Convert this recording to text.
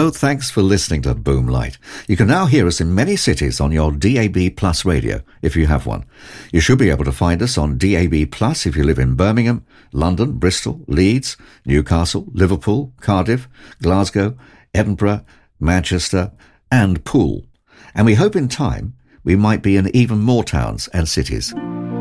Hello, thanks for listening to Boomlight. You can now hear us in many cities on your DAB Plus radio, if you have one. You should be able to find us on DAB Plus if you live in Birmingham, London, Bristol, Leeds, Newcastle, Liverpool, Cardiff, Glasgow, Edinburgh, Manchester, and Poole. And we hope in time we might be in even more towns and cities.